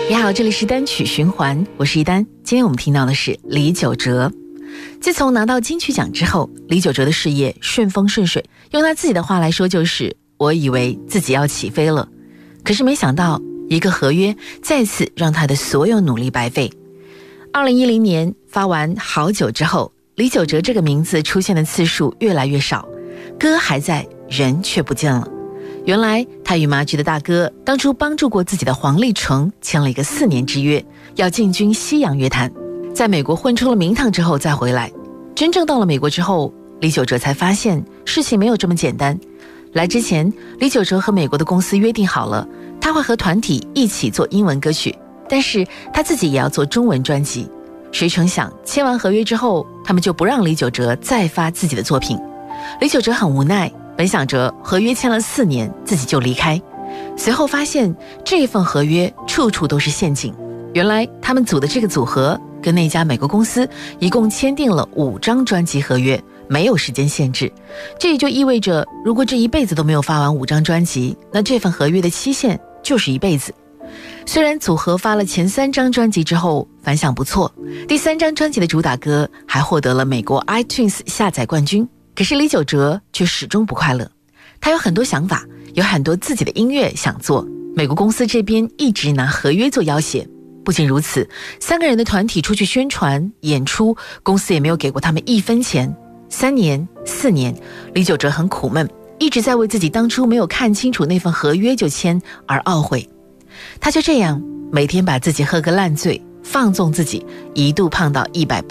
你好，这里是单曲循环，我是一丹。今天我们听到的是李玖哲。自从拿到金曲奖之后，李玖哲的事业顺风顺水，用他自己的话来说就是我以为自己要起飞了，可是没想到一个合约再次让他的所有努力白费。2010年发完好久之后，李玖哲这个名字出现的次数越来越少，歌还在，人却不见了。原来他与麻吉的大哥当初帮助过自己的黄立成签了一个4年之约，要进军西洋乐坛，在美国混出了名堂之后再回来。真正到了美国之后，李玖哲才发现事情没有这么简单。来之前，李玖哲和美国的公司约定好了，他会和团体一起做英文歌曲，但是他自己也要做中文专辑。谁成想签完合约之后，他们就不让李玖哲再发自己的作品。李玖哲很无奈，本想着合约签了4年自己就离开，随后发现这份合约处处都是陷阱。原来他们组的这个组合跟那家美国公司一共签订了5张专辑合约，没有时间限制。这也就意味着如果这一辈子都没有发完5张专辑，那这份合约的期限就是一辈子。虽然组合发了前3张专辑之后反响不错，第3张专辑的主打歌还获得了美国 iTunes 下载冠军，可是李玖哲却始终不快乐。他有很多想法，有很多自己的音乐想做，美国公司这边一直拿合约做要挟。不仅如此，3个人的团体出去宣传演出，公司也没有给过他们1分钱。3年4年，李玖哲很苦闷，一直在为自己当初没有看清楚那份合约就签而懊悔。他就这样每天把自己喝个烂醉，放纵自己，一度胖到180